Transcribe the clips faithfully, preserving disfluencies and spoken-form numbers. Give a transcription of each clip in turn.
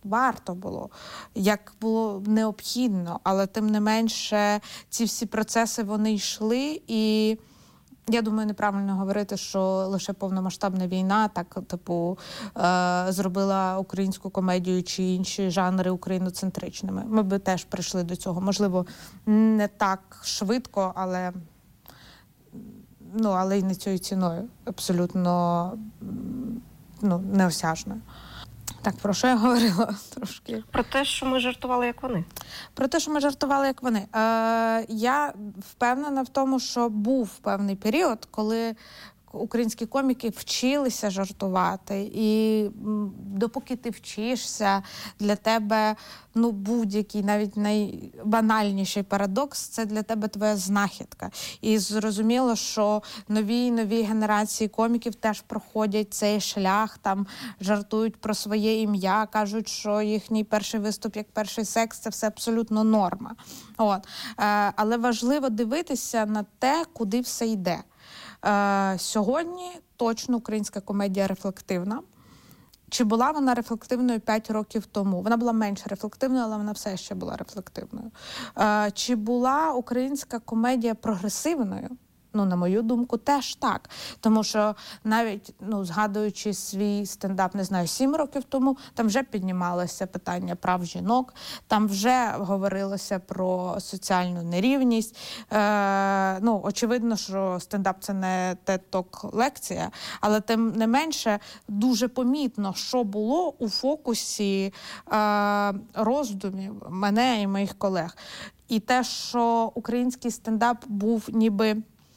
варто було, як було необхідно, але тим не менше ці всі процеси, вони йшли, і я думаю, неправильно говорити, що лише повномасштабна війна так, типу, е- зробила українську комедію чи інші жанри україноцентричними. Ми би теж прийшли до цього. Можливо, не так швидко, але, ну, але й не цією ціною. Абсолютно, ну, неосяжною. Так, про що я говорила трошки? Про те, що ми жартували, як вони. Про те, що ми жартували, як вони. Е, я впевнена в тому, що був певний період, коли українські коміки вчилися жартувати. І допоки ти вчишся, для тебе, ну, будь-який, навіть найбанальніший парадокс, це для тебе твоя знахідка. І зрозуміло, що нові і нові генерації коміків теж проходять цей шлях, там жартують про своє ім'я, кажуть, що їхній перший виступ як перший секс – це все абсолютно норма. От. Е, але важливо дивитися на те, куди все йде. Е, сьогодні точно українська комедія рефлективна. Чи була вона рефлективною п'ять років тому? Вона була менш рефлективною, але вона все ще була рефлективною. Е, чи була українська комедія прогресивною? Ну, на мою думку, теж так. Тому що навіть, ну, згадуючи свій стендап, не знаю, сім років тому, там вже піднімалося питання прав жінок, там вже говорилося про соціальну нерівність. Е, ну, очевидно, що стендап – це не тед-ток-лекція, але тим не менше дуже помітно, що було у фокусі е, роздумів мене і моїх колег. І те, що український стендап був ніби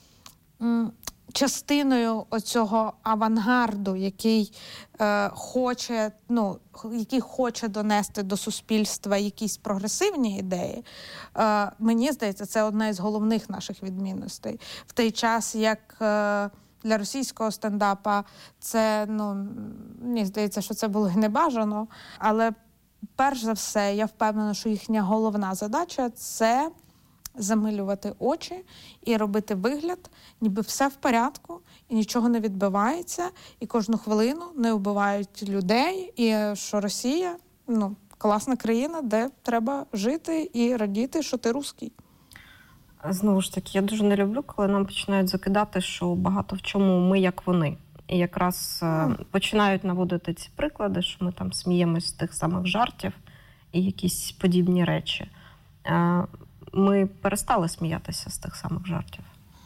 частиною оцього авангарду, який е, хоче, ну, який хоче донести до суспільства якісь прогресивні ідеї, е, мені здається, це одна із головних наших відмінностей. В той час, як е, для російського стендапа це, ну, мені здається, що це було і небажано, але перш за все, я впевнена, що їхня головна задача – це замилювати очі і робити вигляд, ніби все в порядку, і нічого не відбувається, і кожну хвилину не вбивають людей, і що Росія, ну, класна країна, де треба жити і радіти, що ти русський. Знову ж таки, я дуже не люблю, коли нам починають закидати, що багато в чому ми як вони. І якраз mm. починають наводити ці приклади, що ми там сміємось з тих самих жартів і якісь подібні речі. Ми перестали сміятися з тих самих жартів.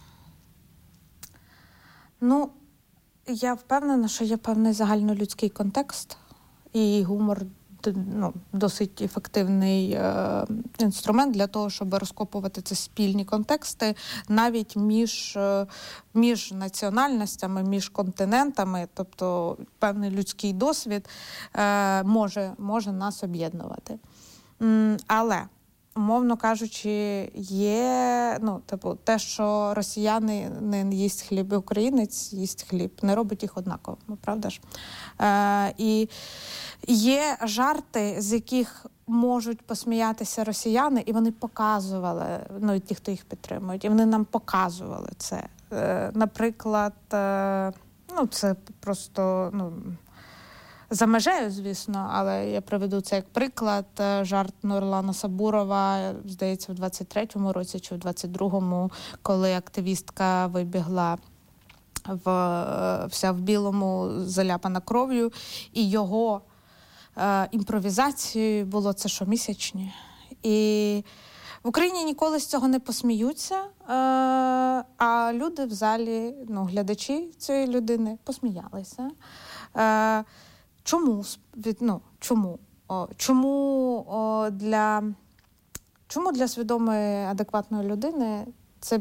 Ну, я впевнена, що є певний загальнолюдський контекст, і гумор, ну, досить ефективний е, інструмент для того, щоб розкопувати ці спільні контексти навіть між, е, між національностями, між континентами, тобто певний людський досвід е, може, може нас об'єднувати. М, але умовно кажучи, є, ну, типу, те, що росіяни не їсть хліб, і українець їсть хліб, не робить їх однаково, правда ж? Е, і є жарти, з яких можуть посміятися росіяни, і вони показували, ну, і ті, хто їх підтримують, і вони нам показували це. Е, наприклад, е, ну, це просто, ну, за межею, звісно, але я приведу це як приклад. Жарт Нурлана Сабурова, здається, в двадцять третьому році чи в двадцять другому, коли активістка вибігла в, вся в білому, заляпана кров'ю, і його е, імпровізацією було це щомісячні. І в Україні ніколи з цього не посміються, е, а люди в залі, ну, глядачі цієї людини посміялися. Е, Чому? Ну, чому? О, чому, о, для, чому для свідомої, адекватної людини це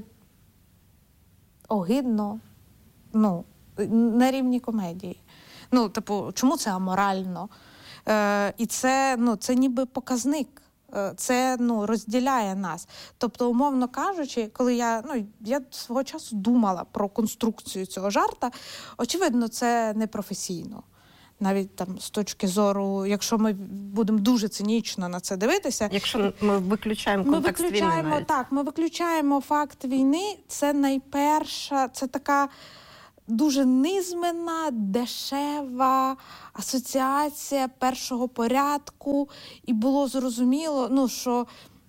огидно, ну, на рівні комедії? Ну, типу, чому це аморально? Е, і це, ну, це ніби показник. Це, ну, розділяє нас. Тобто, умовно кажучи, коли я, ну, я свого часу думала про конструкцію цього жарта, очевидно, це непрофесійно. Навіть там з точки зору, якщо ми будемо дуже цинічно на це дивитися. Якщо ми виключаємо контекст ми виключаємо, війни навіть. Так, ми виключаємо факт війни, це найперша, це така, дуже низменна, дешева асоціація першого порядку, і було зрозуміло, ну, що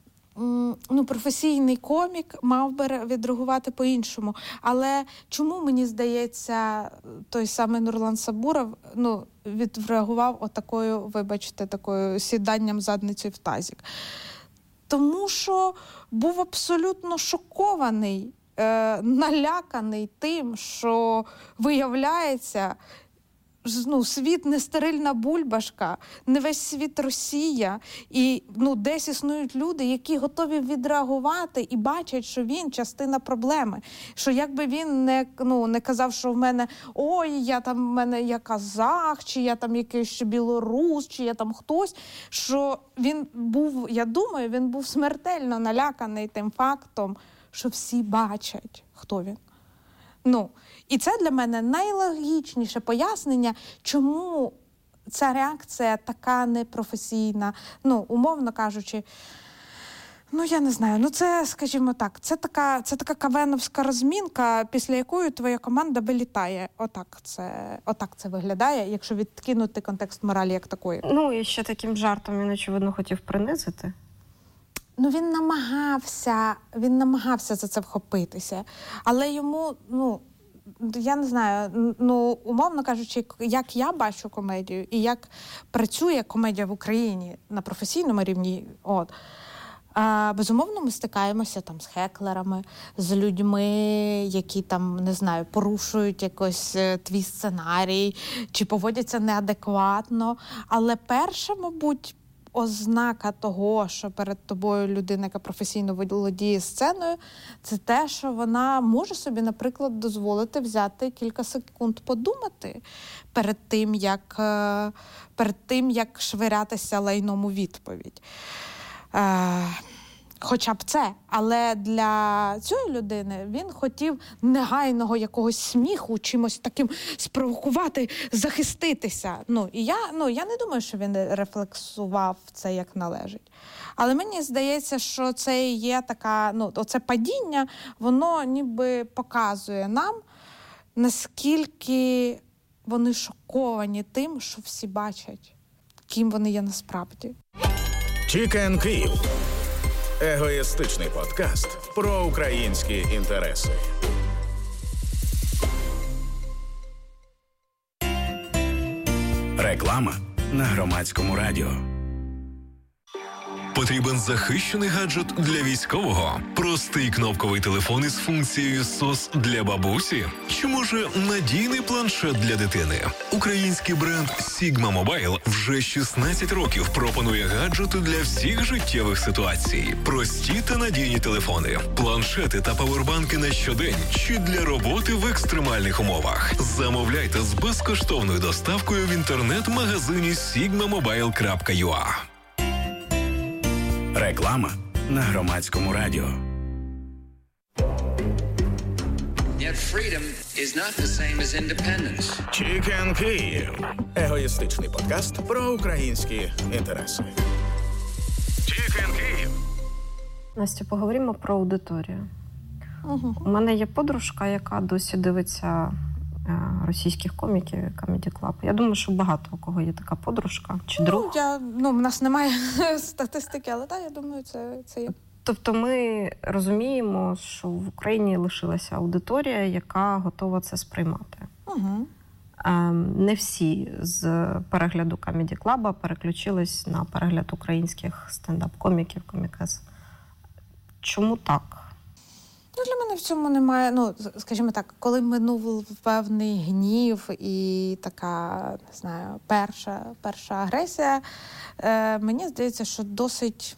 ну, професійний комік мав би відреагувати по-іншому. Але чому, мені здається, той самий Нурлан Сабуров ну, відреагував отакою, вибачте, такою сіданням задницею в тазик? Тому що був абсолютно шокований, е, наляканий тим, що виявляється, ну, світ не стерильна бульбашка, не весь світ Росія, і ну, десь існують люди, які готові відреагувати і бачать, що він частина проблеми. Що якби він не, ну, не казав, що в мене ой, я там, в мене я казах, чи я там якийсь ще білорус, чи я там хтось, що він був, я думаю, він був смертельно наляканий тим фактом, що всі бачать, хто він. Ну, і це для мене найлогічніше пояснення, чому ця реакція така непрофесійна. Ну, умовно кажучи, ну, я не знаю, ну це, скажімо так, це така, це така кавеновська розмінка, після якої твоя команда вилітає. Отак це, отак це виглядає, якщо відкинути контекст моралі як такої. Ну, і ще таким жартом він, очевидно, хотів принизити. Ну, він намагався, він намагався за це вхопитися, але йому, ну, я не знаю, ну, умовно кажучи, як я бачу комедію і як працює комедія в Україні на професійному рівні, от, а, безумовно, ми стикаємося там з хеклерами, з людьми, які там, не знаю, порушують якось твій сценарій, чи поводяться неадекватно, але перша, мабуть, ознака того, що перед тобою людина, яка професійно володіє сценою, це те, що вона може собі, наприклад, дозволити взяти кілька секунд подумати перед тим, як, перед тим, як швирятися лайном у відповідь. Хоча б це. Але для цієї людини він хотів негайного якогось сміху, чимось таким спровокувати, захиститися. Ну, і я, ну, я не думаю, що він рефлексував це як належить. Але мені здається, що це є така, ну, оце падіння, воно ніби показує нам, наскільки вони шоковані тим, що всі бачать, ким вони є насправді. Чікен Київ. Егоїстичний подкаст про українські інтереси. Реклама на Громадському радіо. Потрібен захищений гаджет для військового? Простий кнопковий телефон із функцією сос для бабусі? Чи може надійний планшет для дитини? Український бренд Sigma Mobile вже шістнадцять років пропонує гаджети для всіх життєвих ситуацій. Прості та надійні телефони, планшети та павербанки на щодень чи для роботи в екстремальних умовах. Замовляйте з безкоштовною доставкою в інтернет-магазині sigma mobile крапка ю а. Реклама на Громадському радіо. Yet freedom is not the same as independence. Чікен Київ. Егоїстичний подкаст про українські інтереси. Чікен Київ. Настя, поговоримо про аудиторію. Угу. У мене є подружка, яка досі дивиться російських коміків, Comedy Club. Я думаю, що багато у кого є така подружка чи друг. Ну, я, ну, в нас немає статистики, але так, я думаю, це, це є. Тобто ми розуміємо, що в Україні лишилася аудиторія, яка готова це сприймати. Угу. Не всі з перегляду Comedy Club переключились на перегляд українських стендап-коміків, комікес. Чому так? Ну, для мене в цьому немає, ну, скажімо так, коли минув певний гнів і така, не знаю, перша, перша агресія, е, мені здається, що досить,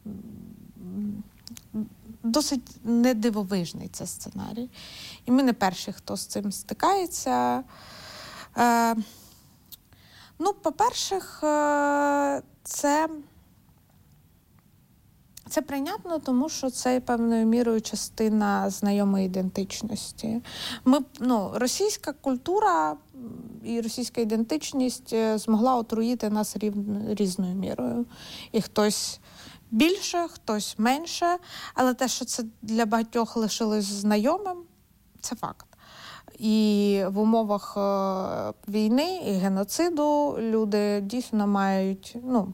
досить недивовижний це сценарій. І ми не перші, хто з цим стикається. Е, ну, по-перше, е, це... Це прийнятно, тому що це певною мірою частина знайомої ідентичності. Ми, ну, російська культура і російська ідентичність змогла отруїти нас рів, різною мірою. І хтось більше, хтось менше, але те, що це для багатьох лишилось знайомим, це факт. І в умовах війни і геноциду люди дійсно мають, ну,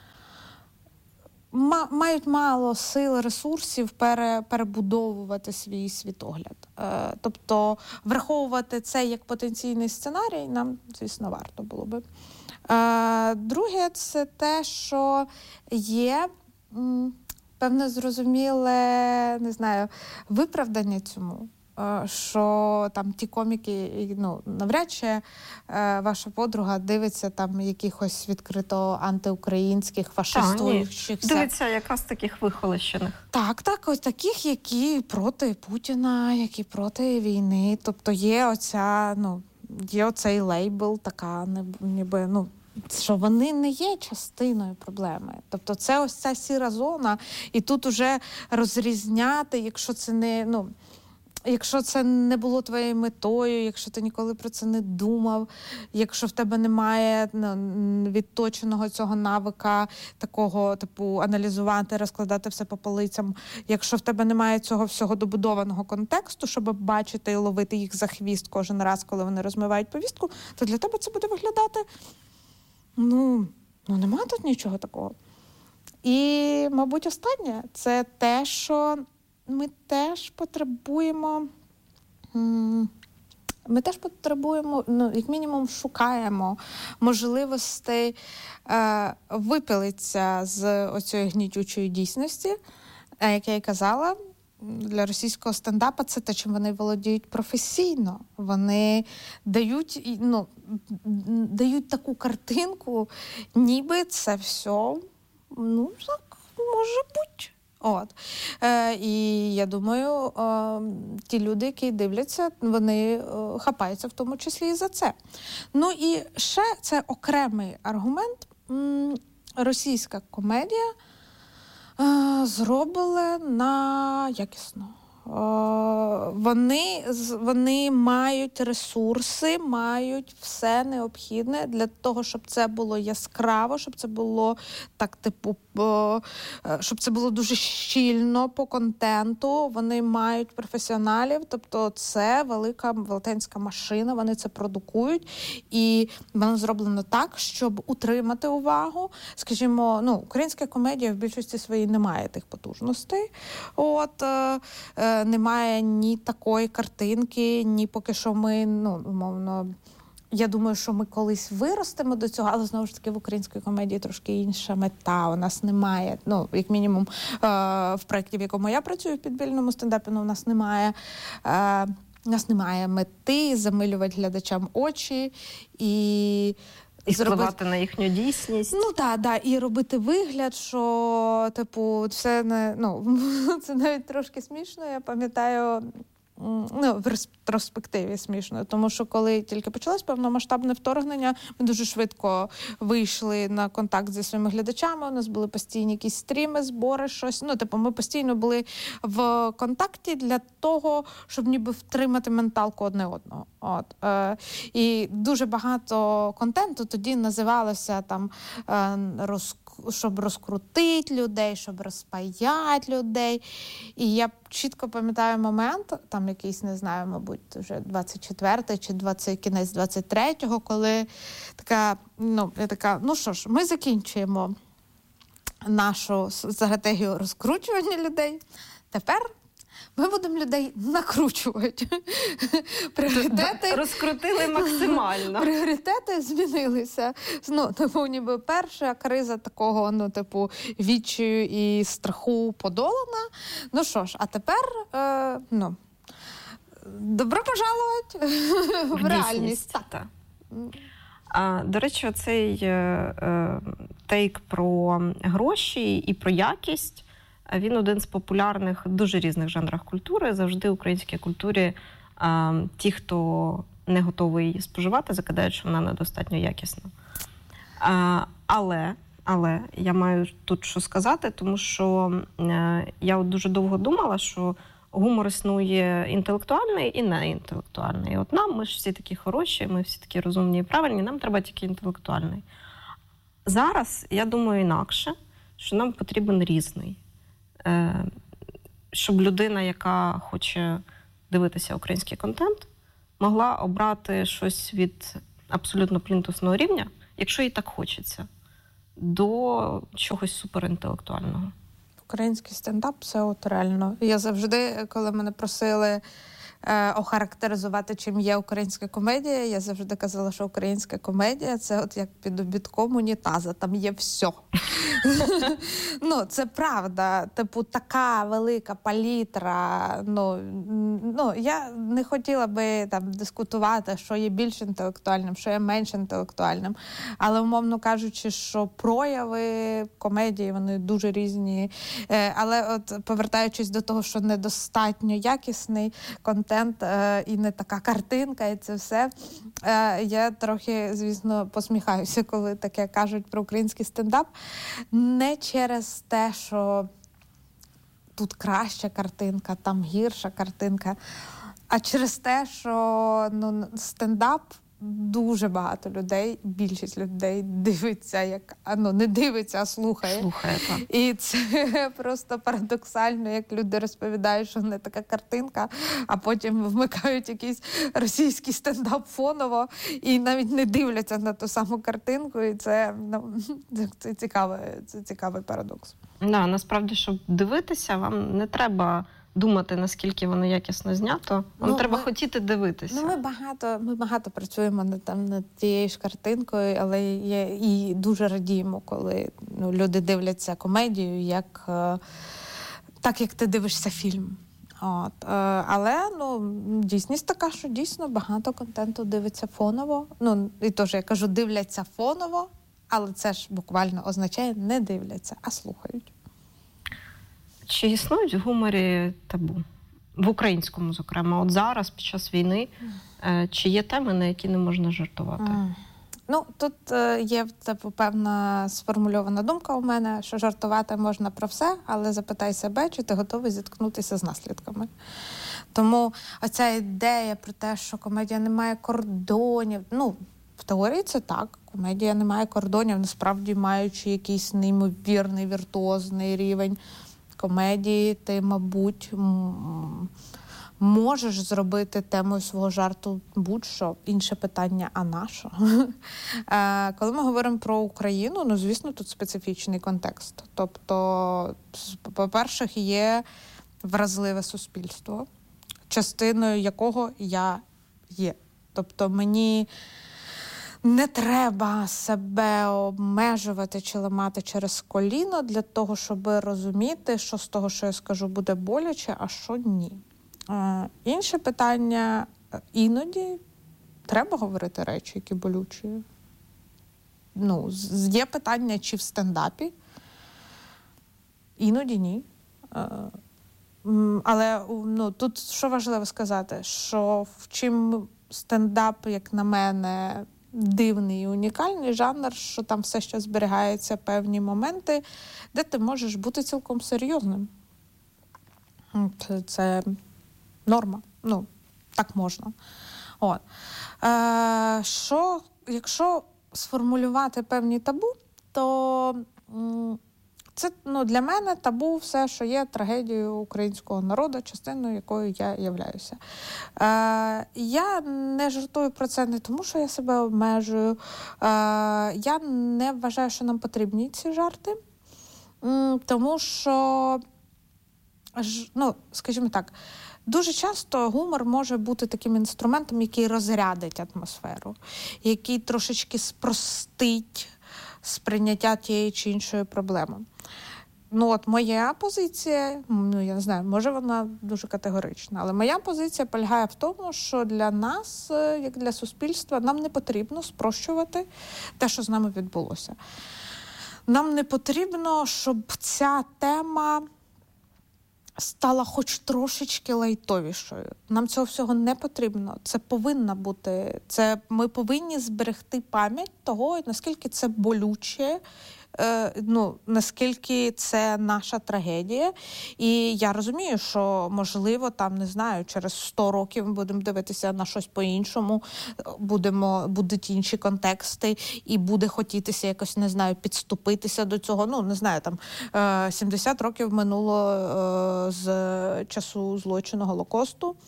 мають мало сил, ресурсів пере, перебудовувати свій світогляд. Е, тобто враховувати це як потенційний сценарій нам, звісно, варто було би. Е, друге, це те, що є м, певне зрозуміле, не знаю, виправдання цьому. Що там ті коміки, ну, навряд чи е, ваша подруга дивиться там якихось відкрито антиукраїнських, фашистуючих. Дивиться якраз таких вихолощених. Так, так, ось таких, які проти Путіна, які проти війни. Тобто є оця, ну, є оцей лейбл, така, ніби, ну, що вони не є частиною проблеми. Тобто це ось ця сіра зона, і тут уже розрізняти, якщо це не, ну, якщо це не було твоєю метою, якщо ти ніколи про це не думав, якщо в тебе немає, ну, відточеного цього навика, такого, типу, аналізувати, розкладати все по полицям, якщо в тебе немає цього всього добудованого контексту, щоб бачити і ловити їх за хвіст кожен раз, коли вони розмивають повістку, то для тебе це буде виглядати, ну, ну нема тут нічого такого. І, мабуть, останнє – це те, що ми теж потребуємо, ми теж потребуємо, ну, як мінімум, шукаємо можливостей е, випилитися з оцієї гнітючої дійсності. А як я й казала, для російського стендапа це те, чим вони володіють професійно. Вони дають, ну, дають таку картинку, ніби це все, ну, так, може бути. От. Е, і я думаю, е, ті люди, які дивляться, вони е, хапаються в тому числі і за це. Ну і ще це окремий аргумент. М- російська комедія е, зробила на якісно. Вони, вони мають ресурси, мають все необхідне для того, щоб це було яскраво, щоб це було так, типу, щоб це було дуже щільно по контенту. Вони мають професіоналів, тобто це велика велетенська машина, вони це продукують, і воно зроблено так, щоб утримати увагу. Скажімо, ну, українська комедія в більшості своїй не має тих потужностей. От, немає ні такої картинки, ні поки що ми, ну, умовно, я думаю, що ми колись виростемо до цього, але, знову ж таки, в українській комедії трошки інша мета. У нас немає, ну, як мінімум, в проєкті, в якому я працюю, в підбільному стендапі, ну, у нас немає, у нас немає мети замилювати глядачам очі і І впливати зробити... на їхню дійсність. Ну, так, да, і робити вигляд, що, типу, все не, ну, це навіть трошки смішно, я пам'ятаю, ну, в ретроспективі смішно, тому що коли тільки почалось повномасштабне вторгнення, ми дуже швидко вийшли на контакт зі своїми глядачами, у нас були постійні якісь стріми, збори, щось, ну, типу, ми постійно були в контакті для того, щоб ніби втримати менталку одне одного. От. Е, і дуже багато контенту тоді називалося там е, роз, щоб розкрутити людей, щоб розпаяти людей. І я чітко пам'ятаю момент, там якийсь, не знаю, мабуть, вже двадцять четвертий чи двадцять, кінець двадцять третього, коли така, ну, я така, ну що ж, ми закінчуємо нашу стратегію розкручування людей. Тепер ми будемо людей накручувати. Пріоритети розкрутили максимально. Пріоритети змінилися. Ну, типу, ніби перша криза такого, ну, типу, відчаю і страху подолана. Ну що ж, а тепер, е, ну, добро пожаловать в, в реальність. Так. Так. А, до речі, оцей е, е, тейк про гроші і про якість, він один з популярних в дуже різних жанрах культури. Завжди в українській культурі а, ті, хто не готовий її споживати, закидають, що вона недостатньо якісна. А, але, але я маю тут що сказати, тому що е, я от дуже довго думала, що гумор існує інтелектуальний і неінтелектуальний. І от нам, ми ж всі такі хороші, ми всі такі розумні і правильні, нам треба тільки інтелектуальний. Зараз, я думаю, інакше, що нам потрібен різний. Щоб людина, яка хоче дивитися український контент, могла обрати щось від абсолютно плінтусного рівня, якщо їй так хочеться, до чогось суперінтелектуального. Український стендап – це от реально. Я завжди, коли мене просили е, охарактеризувати, чим є українська комедія, я завжди казала, що українська комедія – це от як під обідком унітаза, там є все. Ну, це правда. Типу, така велика палітра. Ну, ну, я не хотіла би там дискутувати, що є більш інтелектуальним, що є менш інтелектуальним. Але, умовно кажучи, що прояви комедії, вони дуже різні. Але от повертаючись до того, що недостатньо якісний контент і не така картинка, і це все, я трохи, звісно, посміхаюся, коли таке кажуть про український стендап. Не через те, що тут краща картинка, там гірша картинка, а через те, що ну, стендап дуже багато людей, більшість людей дивиться, як, ну, не дивиться, а слухає. Слухає, так. І це просто парадоксально, як люди розповідають, що не така картинка, а потім вмикають якийсь російський стендап фоново і навіть не дивляться на ту саму картинку. І це, ну, це, цікавий, це цікавий парадокс. Да, насправді, щоб дивитися, вам не треба думати, наскільки воно якісно знято. Вам ну, треба ми, хотіти дивитися. Ну, ми багато, ми багато працюємо над, там, над тією ж картинкою, але є, і дуже радіємо, коли ну, люди дивляться комедію, як, так, як ти дивишся фільм. От. Але ну, дійсність така, що дійсно багато контенту дивиться фоново. Ну, і теж, я кажу, дивляться фоново, але це ж буквально означає не дивляться, а слухають. Чи існують в гуморі табу? В українському, зокрема. От зараз, під час війни, чи є теми, на які не можна жартувати? Mm. Ну, тут є типу, певна сформульована думка у мене, що жартувати можна про все, але запитай себе, чи ти готовий зіткнутися з наслідками. Тому оця ідея про те, що комедія не має кордонів, ну, в теорії це так. Комедія не має кордонів, насправді маючи якийсь неймовірний, віртуозний рівень комедії, ти, мабуть, можеш зробити темою свого жарту будь-що. Інше питання, а на що? Коли ми говоримо про Україну, ну, звісно, тут специфічний контекст. Тобто, по-перше, є вразливе суспільство, частиною якого я є. Тобто, мені не треба себе обмежувати чи ламати через коліно для того, щоб розуміти, що з того, що я скажу, буде боляче, а що ні. Е, інше питання, іноді треба говорити речі, які болючі. Ну, є питання, чи в стендапі, іноді ні. Е, але ну, тут що важливо сказати, що в чим стендап, як на мене, дивний і унікальний жанр, що там все ще зберігаються певні моменти, де ти можеш бути цілком серйозним. Це, це норма. Ну, так можна. От. Е, що, якщо сформулювати певні табу, то м, це ну, для мене табу все, що є трагедією українського народу, частиною якою я являюся. Е, я не жартую про це не тому, що я себе обмежую. Е, я не вважаю, що нам потрібні ці жарти, м, тому що, ну, скажімо так, дуже часто гумор може бути таким інструментом, який розрядить атмосферу, який трошечки спростить сприйняття тієї чи іншої проблеми. Ну, от моя позиція, ну, я не знаю, може вона дуже категорична, але моя позиція полягає в тому, що для нас, як для суспільства, нам не потрібно спрощувати те, що з нами відбулося. Нам не потрібно, щоб ця тема стала хоч трошечки лайтовішою. Нам цього всього не потрібно. Це повинна бути. Це ми повинні зберегти пам'ять того, наскільки це болюче, е, ну, наскільки це наша трагедія. І я розумію, що, можливо, там, не знаю, через сто років ми будемо дивитися на щось по-іншому, будемо, будуть інші контексти, і буде хотітися якось, не знаю, підступитися до цього. Ну, не знаю, там, е, сімдесят років минуло е, з часу злочину Голокосту.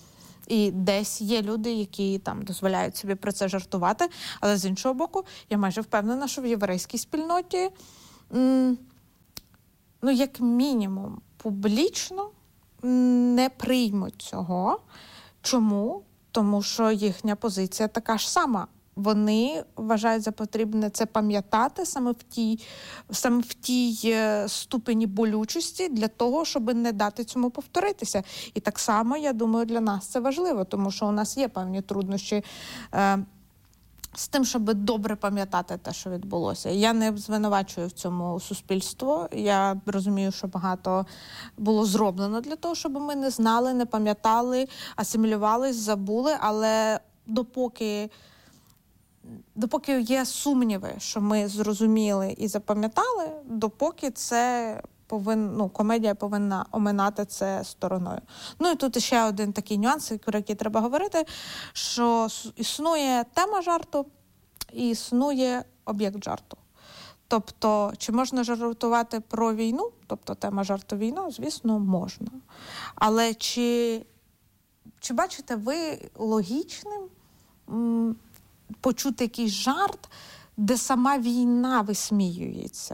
І десь є люди, які там дозволяють собі про це жартувати. Але з іншого боку, я майже впевнена, що в єврейській спільноті, м, ну, як мінімум, публічно не приймуть цього. Чому? Тому що їхня позиція така ж сама. Вони вважають за потрібне це пам'ятати саме в тій, саме в тій ступені болючості для того, щоб не дати цьому повторитися. І так само, я думаю, для нас це важливо, тому що у нас є певні труднощі е, з тим, щоб добре пам'ятати те, що відбулося. Я не звинувачую в цьому суспільство. Я розумію, що багато було зроблено для того, щоб ми не знали, не пам'ятали, асимілювались, забули, але допоки... Допоки є сумніви, що ми зрозуміли і запам'ятали, допоки це повин, ну, комедія повинна оминати це стороною. Ну і тут ще один такий нюанс, про який треба говорити, що існує тема жарту і існує об'єкт жарту. Тобто, чи можна жартувати про війну, тобто тема жарту війна, звісно, можна. Але чи, чи бачите ви логічним м- почути якийсь жарт, де сама війна висміюється?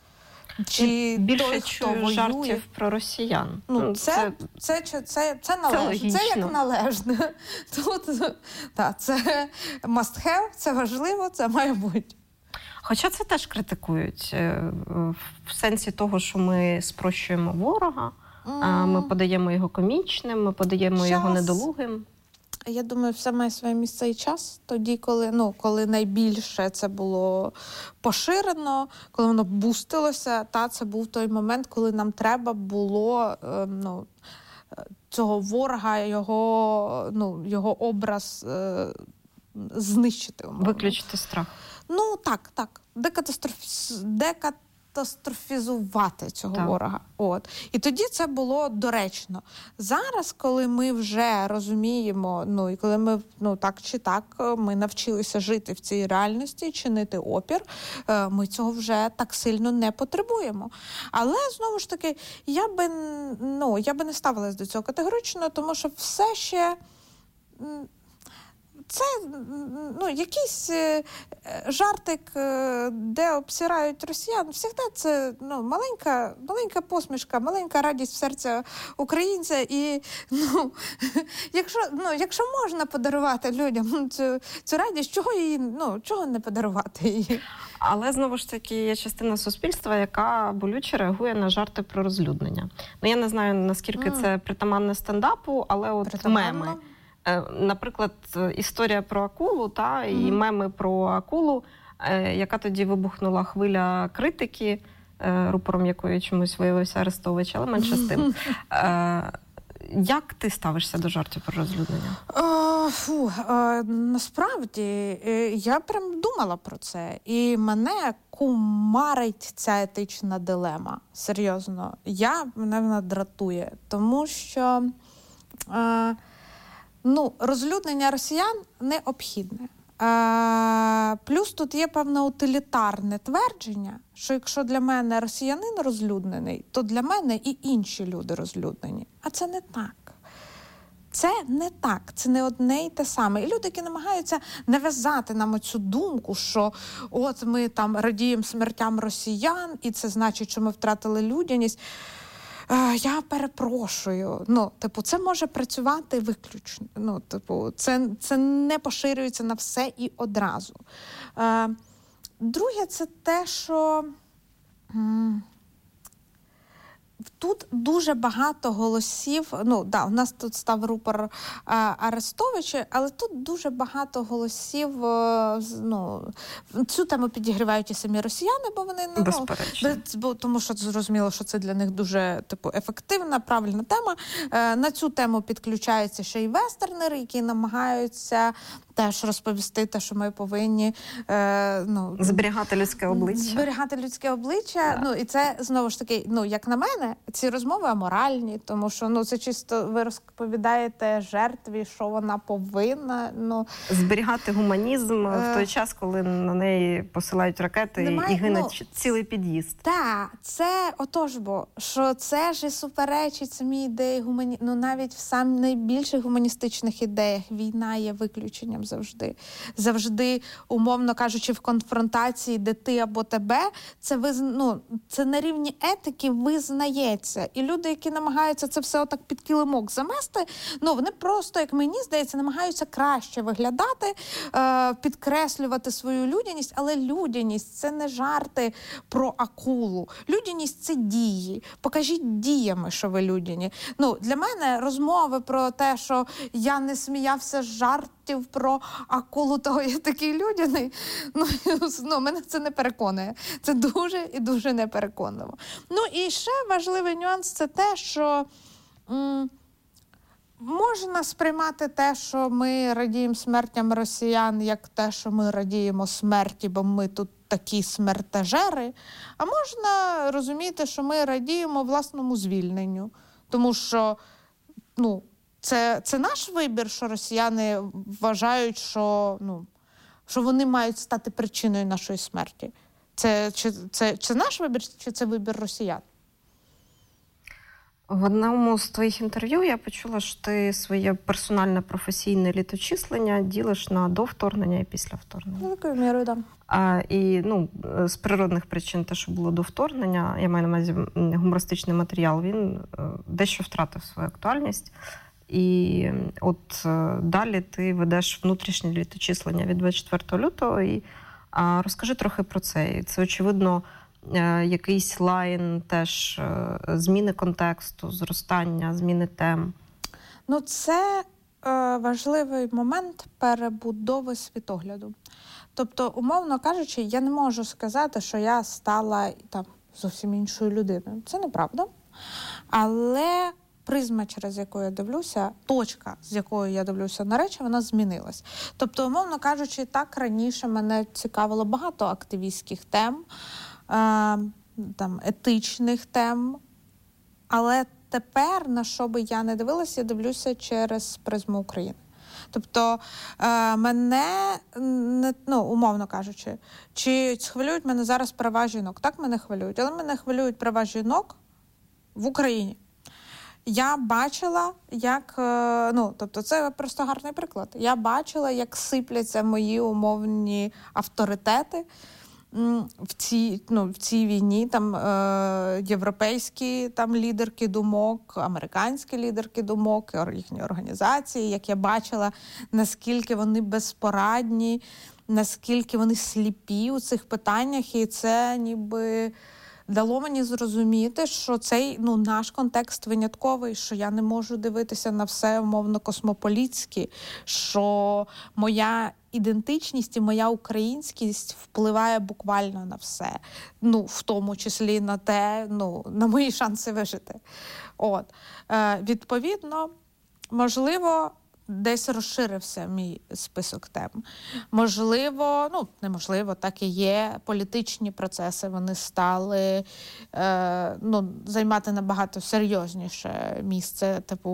Чи більше той, чую хто воює... жартів про росіян. Ну, це, це, це, це, це належно. Це, це як належне. Тут, та, це must have, це важливо, це має бути. Хоча це теж критикують. В сенсі того, що ми спрощуємо ворога, mm. ми подаємо його комічним, ми подаємо Час. його недолугим. Я думаю, все має своє місце і час. Тоді, коли, ну, коли найбільше це було поширено, коли воно бустилося, та, це був той момент, коли нам треба було е, ну, цього ворога, його, ну, його образ е, знищити. Умовно. Виключити страх. Ну, так, так. Декатастроф... Декатастрофізувати цього так. ворога. От. І тоді це було доречно. Зараз, коли ми вже розуміємо, ну, і коли ми, ну, так чи так, ми навчилися жити в цій реальності, чинити опір, ми цього вже так сильно не потребуємо. Але, знову ж таки, я би, ну, я би не ставилась до цього категорично, тому що все ще... Це, ну, якийсь е, жартик, е, де обсирають росіян, завжди це, ну, маленька, маленька посмішка, маленька радість в серця українця. І, ну, якщо, ну, якщо можна подарувати людям цю, цю радість, чого її, ну, чого не подарувати її? Але, знову ж таки, є частина суспільства, яка болюче реагує на жарти про розлюднення. Ну, я не знаю, наскільки mm. це притаманне стендапу, але от Притаманно. меми. Наприклад, історія про акулу, та, і mm-hmm. меми про акулу, яка тоді вибухнула хвиля критики, рупором якої чомусь виявився Арестович, але менше з тим. Як ти ставишся до жартів про розлюднення? О, фу, е, насправді, е, я прям думала про це. І мене кумарить ця етична дилема. Серйозно. Я, мене вона дратує. Тому що... Е, Ну, розлюднення росіян необхідне. Е, плюс тут є певне утилітарне твердження, що якщо для мене росіянин розлюднений, то для мене і інші люди розлюднені. А це не так. Це не так, це не одне і те саме. І люди, які намагаються нав'язати нам оцю думку, що от ми там радіємо смертям росіян, і це значить, що ми втратили людяність. Я перепрошую. Ну, типу, це може працювати виключно. Ну, типу, це, це не поширюється на все і одразу. Е, друге, це те, що м- тут дуже багато голосів. Ну, да, у нас тут став рупор е, Арестовича, але тут дуже багато голосів. Е, ну, цю тему підігрівають і самі росіяни, бо вони не безперечно. Ну, бо, тому що зрозуміло, що це для них дуже типу ефективна, правильна тема. Е, на цю тему підключаються ще й вестернери, які намагаються теж розповісти те, що ми повинні е, ну, зберігати людське обличчя. Зберігати людське обличчя. Так. Ну, і це, знову ж таки, ну, як на мене, ці розмови аморальні, тому що ну, це чисто ви розповідаєте жертві, що вона повинна. Ну, зберігати гуманізм е... в той час, коли на неї посилають ракети Немає, і гине ну, цілий під'їзд. Так, це отож бо, що це ж і суперечить самій ідеї гумані... Ну, навіть в сам найбільших гуманістичних ідеях війна є виключенням завжди. Завжди, умовно кажучи, в конфронтації, де ти або тебе, це, виз... ну, це на рівні етики визнається. І люди, які намагаються це все отак під килимок замести, ну, вони просто, як мені здається, намагаються краще виглядати, е- підкреслювати свою людяність, але людяність – це не жарти про акулу. Людяність – це дії. Покажіть діями, що ви людяні. Ну, для мене розмови про те, що я не сміявся з жартів про акулу, того я такий людяний, ну, ну, мене це не переконує. Це дуже і дуже непереконливо. Ну, і ще важливий нюанс – це те, що м- можна сприймати те, що ми радіємо смертям росіян, як те, що ми радіємо смерті, бо ми тут такі смертежери, а можна розуміти, що ми радіємо власному звільненню. Тому що, ну, це, це наш вибір, що росіяни вважають, що, ну, що вони мають стати причиною нашої смерті. Це, чи, це, це наш вибір, чи це вибір росіян? В одному з твоїх інтерв'ю я почула, що ти своє персональне професійне літочислення ділиш на до вторгнення і після вторгнення. Великою мірою, так. А, і ну, з природних причин те, що було до вторгнення, я маю на увазі гумористичний матеріал, він дещо втратив свою актуальність. І от далі ти ведеш внутрішнє літочислення від двадцять четвертого лютого. І, а, розкажи трохи про це. Це, очевидно, якийсь лайн теж зміни контексту, зростання, зміни тем? Ну, це е, важливий момент перебудови світогляду. Тобто, умовно кажучи, я не можу сказати, що я стала там зовсім іншою людиною. Це неправда. Але призма, через яку я дивлюся, точка, з якою я дивлюся на речі, вона змінилась. Тобто, умовно кажучи, так раніше мене цікавило багато активістських тем, там, етичних тем, але тепер, на що би я не дивилася, я дивлюся через призму України. Тобто мене, ну, умовно кажучи, чи хвилюють мене зараз права жінок? Так, мене хвилюють, але мене хвилюють права жінок в Україні. Я бачила, як, ну, тобто це просто гарний приклад. Я бачила, як сипляться мої умовні авторитети в цій, ну, в цій війні, там е, європейські там лідерки думок, американські лідерки думок, їхні організації, як я бачила, наскільки вони безпорадні, наскільки вони сліпі у цих питаннях, і це ніби дало мені зрозуміти, що цей, ну, наш контекст винятковий, що я не можу дивитися на все умовно космополітськи, що моя ідентичність і моя українськість впливає буквально на все. Ну, в тому числі на те, ну, на мої шанси вижити. От. Е, відповідно, можливо, десь розширився мій список тем. Можливо, ну, неможливо, так і є, політичні процеси, вони стали е, ну, займати набагато серйозніше місце, типу,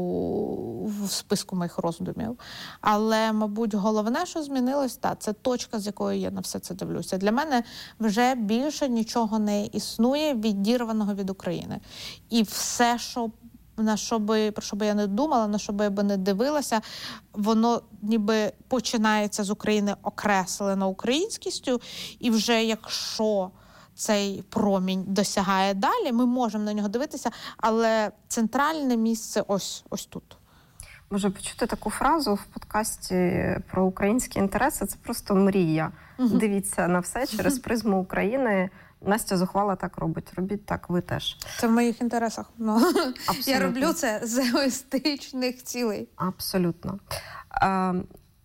в списку моїх роздумів. Але, мабуть, головне, що змінилось, та, це точка, з якої я на все це дивлюся. Для мене вже більше нічого не існує відірваного від України. І все, що на що би, про що би я не думала, на що би я би не дивилася, воно ніби починається з України окреслено українськістю, і вже якщо цей промінь досягає далі, ми можемо на нього дивитися, але центральне місце ось, ось тут. Може почути таку фразу в подкасті про українські інтереси, це просто мрія. Угу. Дивіться на все через призму України. Настя Зухвала так робить. Робіть так, ви теж. Це в моїх інтересах. Ну, я роблю це з егоїстичних цілей. Абсолютно. Е,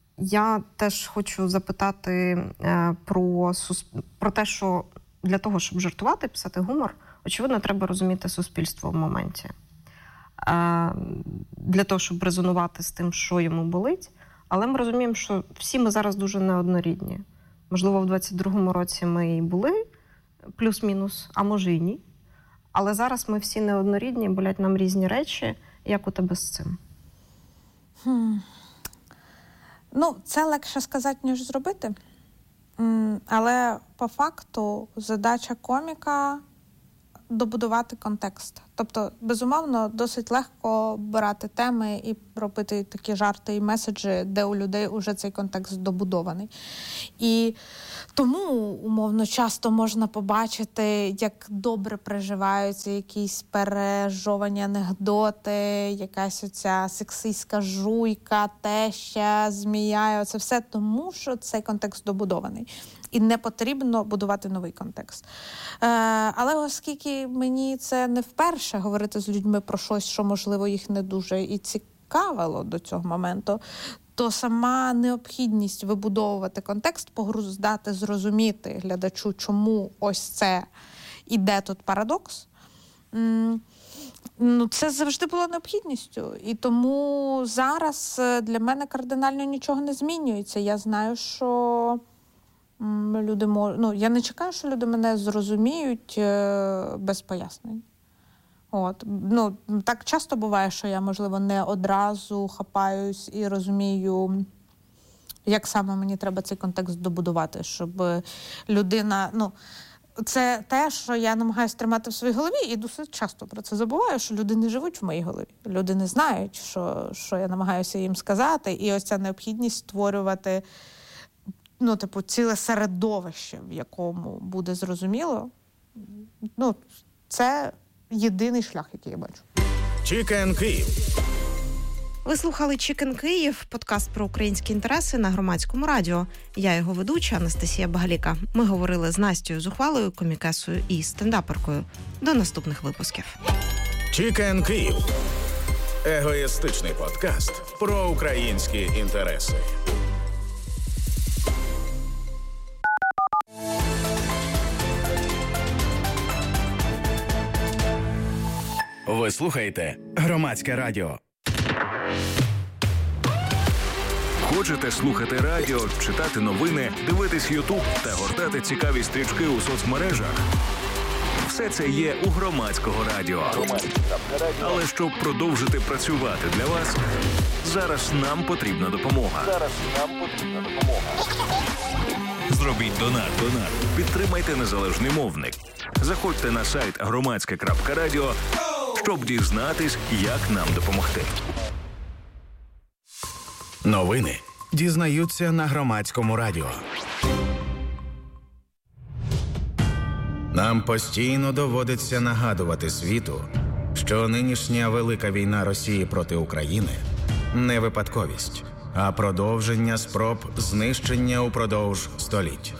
я теж хочу запитати е, про, про те, що для того, щоб жартувати, писати гумор, очевидно, треба розуміти суспільство в моменті. Е, для того, щоб резонувати з тим, що йому болить. Але ми розуміємо, що всі ми зараз дуже неоднорідні. Можливо, в двадцять другому році ми і були плюс-мінус, а може і ні. Але зараз ми всі неоднорідні, болять нам різні речі. Як у тебе з цим? Хм. Ну, це легше сказати, ніж зробити. Але по факту задача коміка – добудувати контекст. Тобто, безумовно, досить легко брати теми і робити такі жарти і меседжі, де у людей вже цей контекст добудований. І тому, умовно, часто можна побачити, як добре приживаються якісь пережовані анекдоти, якась оця сексистська жуйка, теща, змія. Це все тому, що цей контекст добудований. І не потрібно будувати новий контекст. Е, але оскільки мені це не вперше говорити з людьми про щось, що, можливо, їх не дуже і цікавило до цього моменту, то сама необхідність вибудовувати контекст, погруздати, зрозуміти глядачу, чому ось це і де тут парадокс, м- ну, це завжди було необхідністю. І тому зараз для мене кардинально нічого не змінюється. Я знаю, що люди мож... ну, я не чекаю, що люди мене зрозуміють е- без пояснень. От. Ну, так часто буває, що я, можливо, не одразу хапаюсь і розумію, як саме мені треба цей контекст добудувати, щоб людина... Ну, це те, що я намагаюся тримати в своїй голові, і досить часто про це забуваю, що люди не живуть в моїй голові. Люди не знають, що, що я намагаюся їм сказати, і ось ця необхідність створювати, ну, типу, ціле середовище, в якому буде зрозуміло, ну, це єдиний шлях, який я бачу. Чікен Київ. Ви слухали «Чікен Київ», подкаст про українські інтереси на Громадському радіо. Я його ведуча Анастасія Багаліка. Ми говорили з Настею Зухвалою, комікесою і стендаперкою. До наступних випусків. Чікен Київ. Егоїстичний подкаст про українські інтереси. Ви слухаєте Громадське радіо. Хочете слухати радіо, читати новини, дивитись Ютуб та гортати цікаві стрічки у соцмережах? Все це є у Громадського радіо. Але щоб продовжити працювати для вас, зараз нам потрібна допомога. Зараз нам потрібна допомога. Зробіть донат. Донат. Підтримайте незалежний мовник. Заходьте на сайт громадське крапка радіо, щоб дізнатись, як нам допомогти. Новини дізнаються на Громадському радіо. Нам постійно доводиться нагадувати світу, що нинішня велика війна Росії проти України не випадковість, а продовження спроб знищення упродовж століть.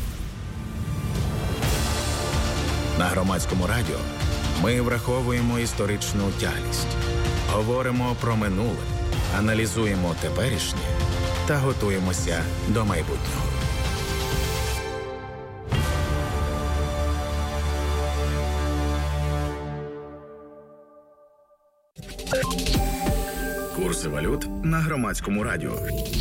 На Громадському радіо ми враховуємо історичну тяглість, говоримо про минуле, аналізуємо теперішнє та готуємося до майбутнього. Курси валют на Громадському радіо.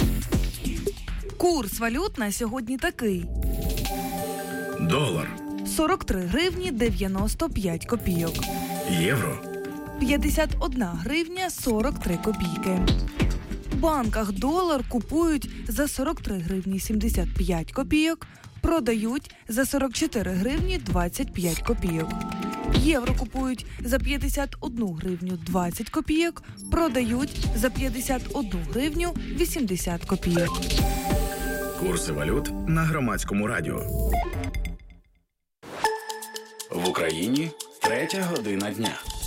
Курс валют на сьогодні такий. Долар. сорок три гривні дев'яносто п'ять копійок. Євро. п'ятдесят одна гривня сорок три копійки. В банках долар купують за сорок три гривні сімдесят п'ять копійок, продають за сорок чотири гривні двадцять п'ять копійок. Євро купують за п'ятдесят одну гривню двадцять копійок, продають за п'ятдесят одну гривню вісімдесят копійок. Курси валют на Громадському радіо. В Україні третя година дня.